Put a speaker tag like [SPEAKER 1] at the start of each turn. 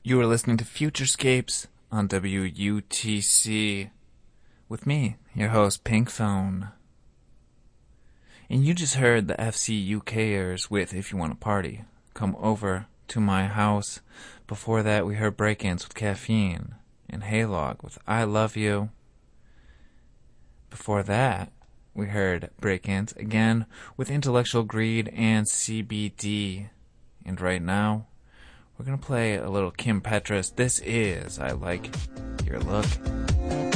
[SPEAKER 1] You are listening to Futurescapes on WUTC with me, your host, Pink Phone. And you just heard the FC UKers with If You Want to Party. Come over to my house. Before that, we heard Break-Ins with Caffeine and Haylog with I Love You. Before that, we heard Break-Ins again with Intellectual Greed and CBD. And right now, we're going to play a little Kim Petras. This is I Like Your Look.